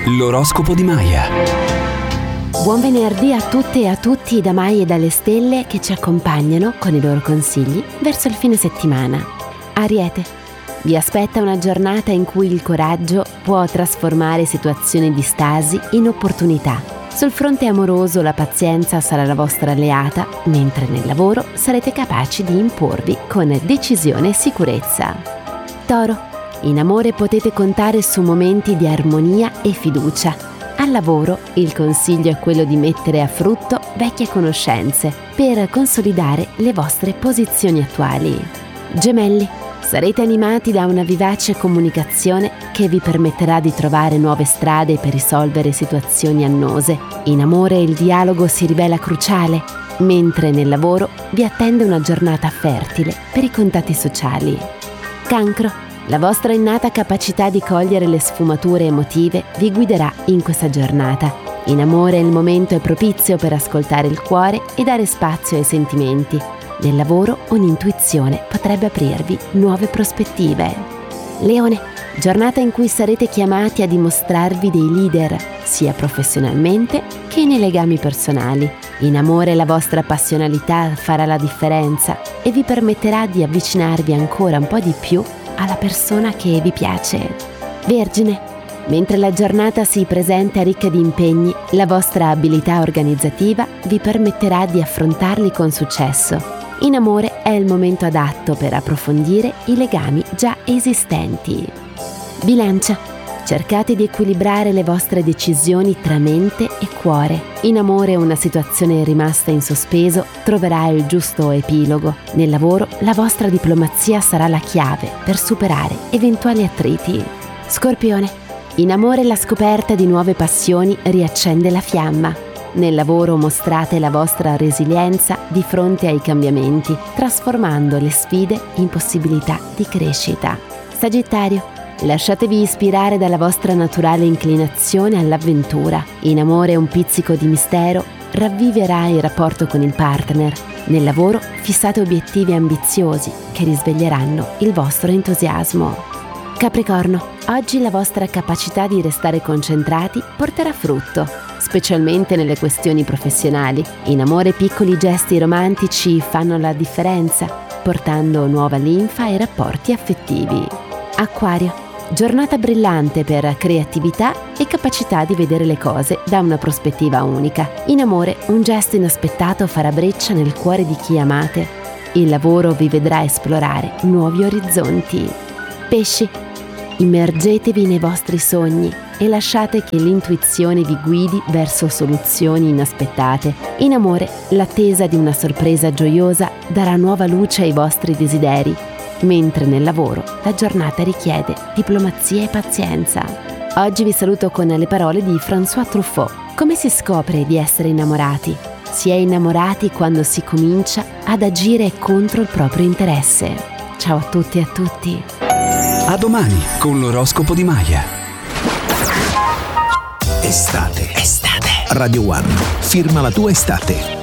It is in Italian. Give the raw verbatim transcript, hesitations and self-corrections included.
L'oroscopo di Maya. Buon venerdì a tutte e a tutti da Maya e dalle stelle che ci accompagnano con i loro consigli verso il fine settimana. Ariete, vi aspetta una giornata in cui il coraggio può trasformare situazioni di stasi in opportunità. Sul fronte amoroso la pazienza sarà la vostra alleata, mentre nel lavoro sarete capaci di imporvi con decisione e sicurezza. Toro, in amore potete contare su momenti di armonia e fiducia. Al lavoro il consiglio è quello di mettere a frutto vecchie conoscenze per consolidare le vostre posizioni attuali. Gemelli, sarete animati da una vivace comunicazione che vi permetterà di trovare nuove strade per risolvere situazioni annose. In amore il dialogo si rivela cruciale, mentre nel lavoro vi attende una giornata fertile per i contatti sociali. Cancro, la vostra innata capacità di cogliere le sfumature emotive vi guiderà in questa giornata. In amore il momento è propizio per ascoltare il cuore e dare spazio ai sentimenti. Nel lavoro un'intuizione potrebbe aprirvi nuove prospettive. Leone, giornata in cui sarete chiamati a dimostrarvi dei leader, sia professionalmente che nei legami personali. In amore la vostra passionalità farà la differenza e vi permetterà di avvicinarvi ancora un po' di più alla persona che vi piace. Vergine, mentre la giornata si presenta ricca di impegni, la vostra abilità organizzativa vi permetterà di affrontarli con successo. In amore è il momento adatto per approfondire i legami già esistenti. Bilancia, cercate di equilibrare le vostre decisioni tra mente e cuore. In amore una situazione rimasta in sospeso troverà il giusto epilogo. Nel lavoro la vostra diplomazia sarà la chiave per superare eventuali attriti. Scorpione, in amore la scoperta di nuove passioni riaccende la fiamma. Nel lavoro mostrate la vostra resilienza di fronte ai cambiamenti, trasformando le sfide in possibilità di crescita. Sagittario, lasciatevi ispirare dalla vostra naturale inclinazione all'avventura. In amore un pizzico di mistero ravviverà il rapporto con il partner. Nel lavoro fissate obiettivi ambiziosi che risveglieranno il vostro entusiasmo. Capricorno, oggi la vostra capacità di restare concentrati porterà frutto, specialmente nelle questioni professionali. In amore piccoli gesti romantici fanno la differenza, portando nuova linfa ai rapporti affettivi. Acquario, giornata brillante per creatività e capacità di vedere le cose da una prospettiva unica. In amore, un gesto inaspettato farà breccia nel cuore di chi amate. Il lavoro vi vedrà esplorare nuovi orizzonti. Pesci, immergetevi nei vostri sogni e lasciate che l'intuizione vi guidi verso soluzioni inaspettate. In amore, l'attesa di una sorpresa gioiosa darà nuova luce ai vostri desideri, mentre nel lavoro la giornata richiede diplomazia e pazienza. Oggi vi saluto con le parole di François Truffaut. Come si scopre di essere innamorati? Si è innamorati quando si comincia ad agire contro il proprio interesse. Ciao a tutti e a tutti. A domani con l'oroscopo di Maya. Estate. Estate. Radio One. Firma la tua estate.